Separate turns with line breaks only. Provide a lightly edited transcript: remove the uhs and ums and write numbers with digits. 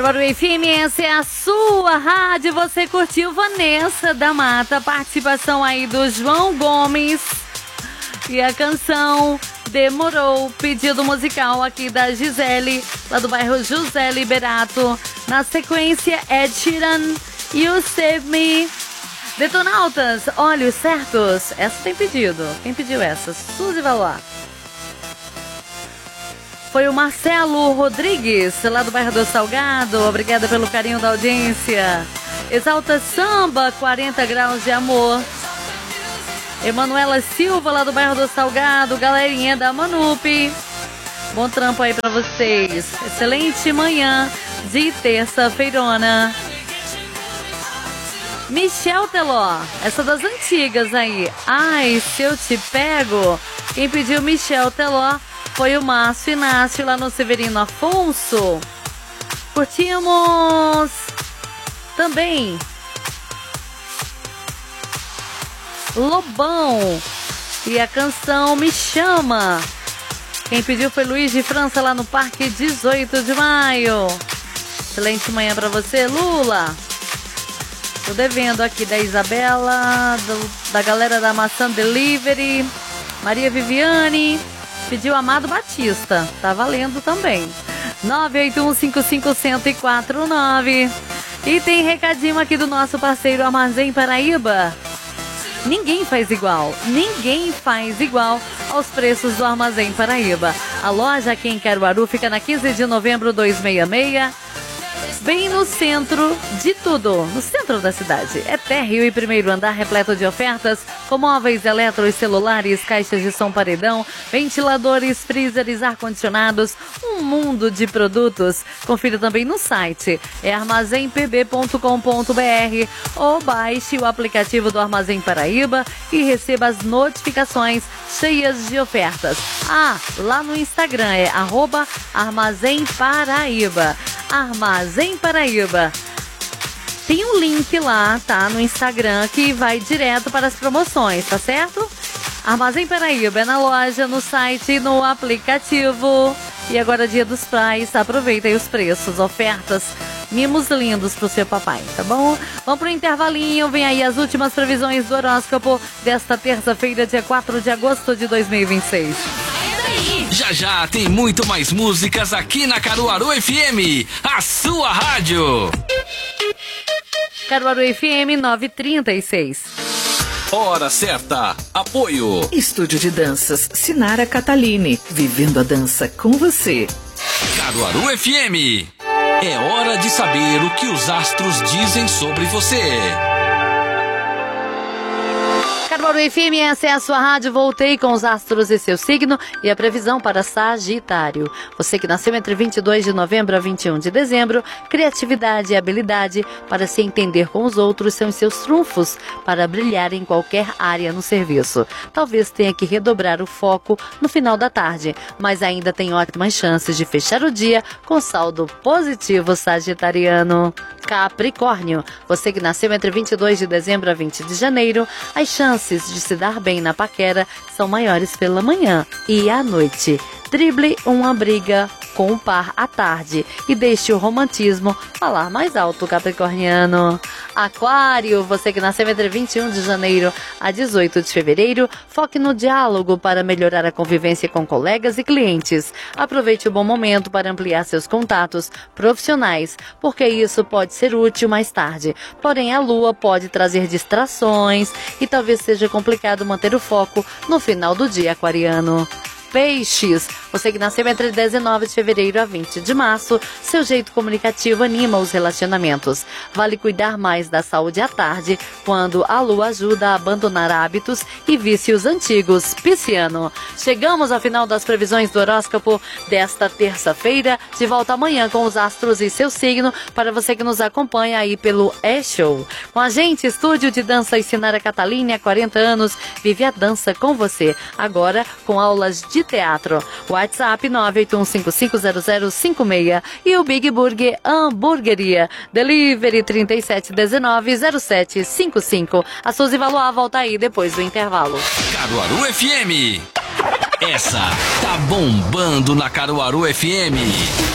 Caruaru FM, essa é a sua rádio. Você curtiu Vanessa da Mata, participação aí do João Gomes e a canção Demorou, pedido musical aqui da Gisele, lá do bairro José Liberato. Na sequência, Ed Sheeran, You Save Me. Detonautas, Olhos Certos, essa tem pedido. Quem pediu essa? Suzy Valois. Foi o Marcelo Rodrigues, lá do bairro do Salgado. Obrigada pelo carinho da audiência. Exalta Samba, 40 Graus de Amor. Emanuela Silva, lá do bairro do Salgado. Galerinha da Manupi. Bom trampo aí pra vocês. Excelente manhã de terça-feirona. Michel Teló, essa das antigas aí. Ai, se eu te pego. Quem pediu Michel Teló foi o Márcio Inácio, lá no Severino Afonso. Curtimos também Lobão e a canção Me Chama. Quem pediu foi Luiz de França, lá no Parque 18 de Maio. Excelente manhã pra você, Lula. Tô devendo aqui da Isabela, da galera da Maçã Delivery. Maria Viviane pediu Amado Batista, tá valendo também. 981551049. E tem recadinho aqui do nosso parceiro Armazém Paraíba. Ninguém faz igual aos preços do Armazém Paraíba. A loja aqui em Caruaru fica na 15 de novembro 266. Bem no centro de tudo, no centro da cidade. É térreo e primeiro andar repleto de ofertas, com móveis, eletros, celulares, caixas de som paredão, ventiladores, freezers, ar-condicionados, um mundo de produtos. Confira também no site, é armazémpb.com.br, ou baixe o aplicativo do Armazém Paraíba e receba as notificações cheias de ofertas. Lá no Instagram é @Armazém Paraíba. Armazém Paraíba. Tem um link lá, tá? No Instagram que vai direto para as promoções, tá certo? Armazém Paraíba é na loja, no site e no aplicativo. E agora Dia dos Pais, aproveita aí os preços, ofertas, mimos lindos pro seu papai, tá bom? Vamos pro intervalinho, vem aí as últimas previsões do horóscopo desta terça-feira, dia 4 de agosto de 2026.
Já já tem muito mais músicas aqui na Caruaru FM, a sua rádio.
Caruaru FM 936.
Hora certa. Apoio.
Estúdio de Danças Sinara Catalini. Vivendo a dança com você.
Caruaru FM. É hora de saber o que os astros dizem sobre você.
Caruaru FM, essa é a sua rádio. Voltei com os astros e seu signo e a previsão para Sagitário. Você que nasceu entre 22 de novembro a 21 de dezembro, criatividade e habilidade para se entender com os outros são seus trunfos para brilhar em qualquer área no serviço. Talvez tenha que redobrar o foco no final da tarde, mas ainda tem ótimas chances de fechar o dia com saldo positivo, sagitariano. Capricórnio, você que nasceu entre 22 de dezembro a 20 de janeiro, as chances de se dar bem na paquera são maiores pela manhã e à noite. Drible uma briga com um par à tarde e deixe o romantismo falar mais alto, capricorniano. Aquário, você que nasceu entre 21 de janeiro a 18 de fevereiro, foque no diálogo para melhorar a convivência com colegas e clientes. Aproveite o bom momento para ampliar seus contatos profissionais, porque isso pode ser útil mais tarde. Porém, a lua pode trazer distrações e talvez seja complicado manter o foco no final do dia, aquariano. Peixes, você que nasceu entre 19 de fevereiro a 20 de março, seu jeito comunicativo anima os relacionamentos. Vale cuidar mais da saúde à tarde, quando a lua ajuda a abandonar hábitos e vícios antigos. Pisciano, chegamos ao final das previsões do horóscopo desta terça-feira. De volta amanhã com os astros e seu signo, para você que nos acompanha aí pelo E-Show. Com a gente, Estúdio de Dança e Sinara Catalini, há 40 anos, vive a dança com você. Agora com aulas de teatro. WhatsApp 981550056 e o Big Burger Hamburgueria. Delivery 37190755. A Suzy Valois volta aí depois do intervalo.
Caruaru FM. Essa tá bombando na Caruaru FM.